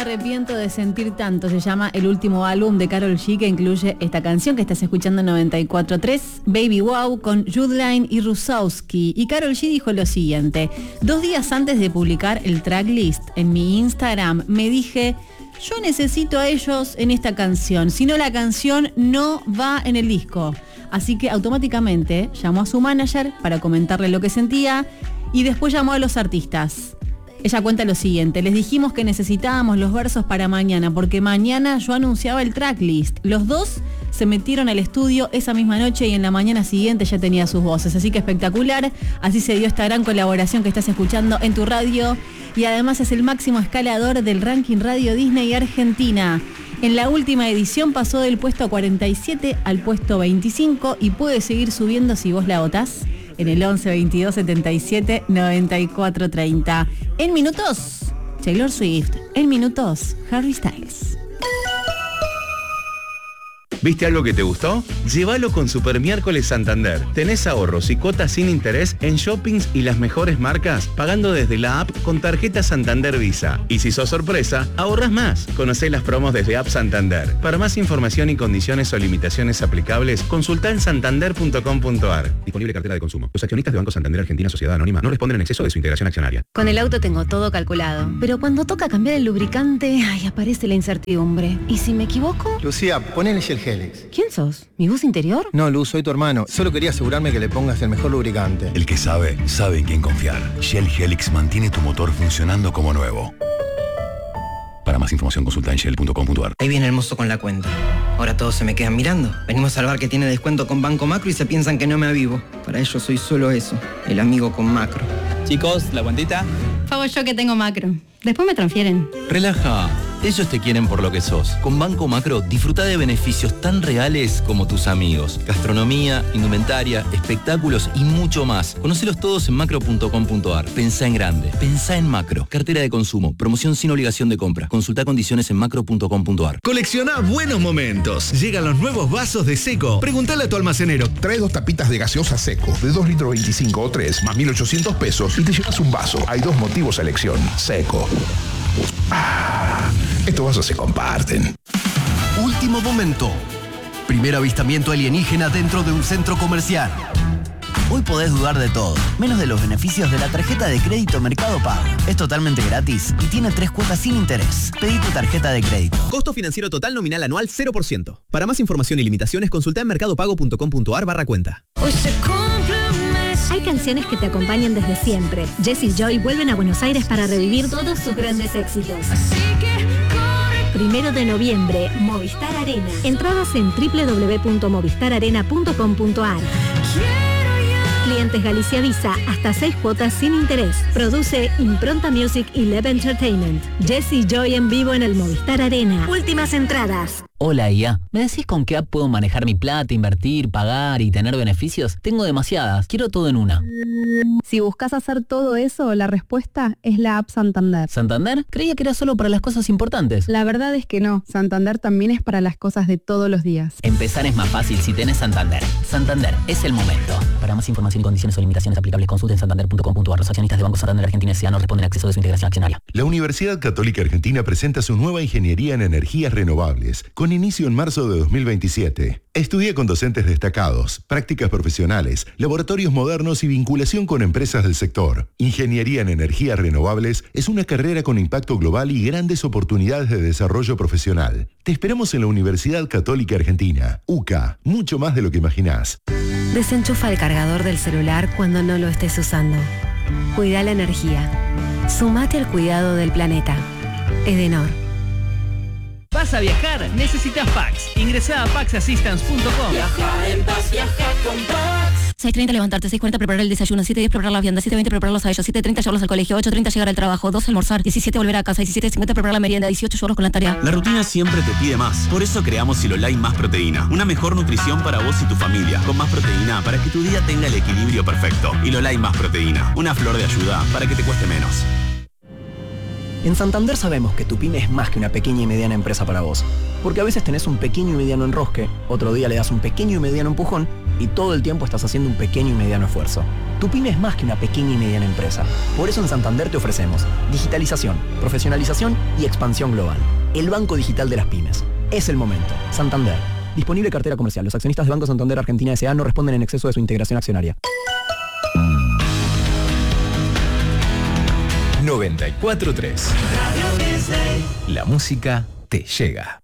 arrepiento de sentir tanto, se llama el último álbum de Karol G, que incluye esta canción que estás escuchando en 94.3, Baby Wow, con Judline y Rusowski. Y Karol G dijo lo siguiente: 2 días antes de publicar el tracklist en mi Instagram, me dije, yo necesito a ellos en esta canción, si no la canción no va en el disco. Así que automáticamente llamó a su manager para comentarle lo que sentía y después llamó a los artistas. Ella cuenta lo siguiente: les dijimos que necesitábamos los versos para mañana, porque mañana yo anunciaba el tracklist. Los dos se metieron al estudio esa misma noche y en la mañana siguiente ya tenía sus voces. Así que espectacular, así se dio esta gran colaboración que estás escuchando en tu radio. Y además es el máximo escalador del ranking Radio Disney Argentina. En la última edición pasó del puesto 47 al puesto 25 y puede seguir subiendo si vos la votás en el 11 22 77 94 30. En minutos, Taylor Swift. En minutos, Harry Styles. ¿Viste algo que te gustó? Llévalo con Super Miércoles Santander. Tenés ahorros y cuotas sin interés en shoppings y las mejores marcas, pagando desde la app con tarjeta Santander Visa. Y si sos sorpresa, ahorrás más. Conocé las promos desde App Santander. Para más información y condiciones o limitaciones aplicables, consultá en santander.com.ar. Disponible cartera de consumo. Los accionistas de Banco Santander Argentina Sociedad Anónima no responden en exceso de su integración accionaria. Con el auto tengo todo calculado, pero cuando toca cambiar el lubricante, aparece la incertidumbre. ¿Y si me equivoco? Lucía, ponele Shell Helix. ¿Quién sos? ¿Mi bus interior? No, Luz, soy tu hermano. Solo quería asegurarme que le pongas el mejor lubricante. El que sabe, sabe en quién confiar. Shell Helix mantiene tu motor funcionando como nuevo. Para más información consulta en shell.com.ar. Ahí viene el mozo con la cuenta. Ahora todos se me quedan mirando. Venimos al bar que tiene descuento con Banco Macro y se piensan que no me avivo. Para ellos soy solo eso, el amigo con Macro. Chicos, ¿la cuentita? Pago yo que tengo Macro. Después me transfieren. Relaja. Ellos te quieren por lo que sos. Con Banco Macro disfruta de beneficios tan reales como tus amigos. Gastronomía, indumentaria, espectáculos y mucho más. Conócelos todos en macro.com.ar. Pensá en grande. Pensá en Macro. Cartera de consumo. Promoción sin obligación de compra. Consulta condiciones en macro.com.ar. Colecciona buenos momentos. Llegan los nuevos vasos de Seco. Preguntale a tu almacenero. Trae 2 tapitas de gaseosa Seco de 2 litros 25 o 3 más 1.800 pesos y te llevas un vaso. Hay 2 motivos a elección. Seco. Estos vasos se comparten. Último momento. Primer avistamiento alienígena dentro de un centro comercial. Hoy podés dudar de todo, menos de los beneficios de la tarjeta de crédito Mercado Pago. Es totalmente gratis y tiene 3 cuotas sin interés. Pedí tu tarjeta de crédito. Costo financiero total nominal anual 0%. Para más información y limitaciones, consulta en mercadopago.com.ar/cuenta. Hoy se cumple un mes. Hay canciones que te acompañan desde siempre. Jess y Joy vuelven a Buenos Aires para revivir todos sus grandes éxitos. Así que 1 de noviembre, Movistar Arena. Entradas en www.movistararena.com.ar. Clientes Galicia Visa, hasta 6 cuotas sin interés. Produce Impronta Music y Leve Entertainment. Jess y Joy en vivo en el Movistar Arena. Últimas entradas. Hola IA, ¿me decís con qué app puedo manejar mi plata, invertir, pagar y tener beneficios? Tengo demasiadas, quiero todo en una. Si buscas hacer todo eso, la respuesta es la app Santander. ¿Santander? Creía que era solo para las cosas importantes. La verdad es que no, Santander también es para las cosas de todos los días. Empezar es más fácil si tenés Santander. Santander, es el momento. Para más información y condiciones o limitaciones aplicables, consulten santander.com.ar. Los accionistas de Banco Santander Argentina S.A. no responden a acceso de su integración accionaria. La Universidad Católica Argentina presenta su nueva Ingeniería en Energías Renovables, con inicio en marzo de 2027. Estudia con docentes destacados, prácticas profesionales, laboratorios modernos y vinculación con empresas del sector. Ingeniería en Energías Renovables es una carrera con impacto global y grandes oportunidades de desarrollo profesional. Te esperamos en la Universidad Católica Argentina, UCA, mucho más de lo que imaginás. Desenchufa el cargador del celular cuando no lo estés usando. Cuida la energía. Sumate al cuidado del planeta. Edenor. ¿Vas a viajar? Necesitas Pax. Ingresá a paxassistance.com. Viaja en paz, viaja con Pax. 6:30 levantarte, 6:40 preparar el desayuno, 7:10 preparar la vianda, 7:20 prepararlos a ellos, 7:30 llevarlos al colegio, 8:30 llegar al trabajo, 12 almorzar, 17 volver a casa, 17:50 preparar la merienda, 18 llevarlos con la tarea. La rutina siempre te pide más. Por eso creamos Silolai Más Proteína. Una mejor nutrición para vos y tu familia. Con más proteína para que tu día tenga el equilibrio perfecto. Silolai Más Proteína. Una flor de ayuda para que te cueste menos. En Santander sabemos que tu pyme es más que una pequeña y mediana empresa para vos. Porque a veces tenés un pequeño y mediano enrosque, otro día le das un pequeño y mediano empujón y todo el tiempo estás haciendo un pequeño y mediano esfuerzo. Tu pyme es más que una pequeña y mediana empresa. Por eso en Santander te ofrecemos digitalización, profesionalización y expansión global. El banco digital de las pymes. Es el momento. Santander. Disponible cartera comercial. Los accionistas de Banco Santander Argentina S.A. no responden en exceso de su integración accionaria. 94.3. La música te llega.